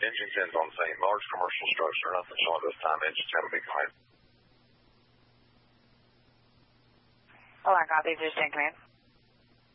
Engine 10's on scene. Large commercial structure. Nothing showing this time. Engine 10 will be coming. Oh, I got these. Just in command.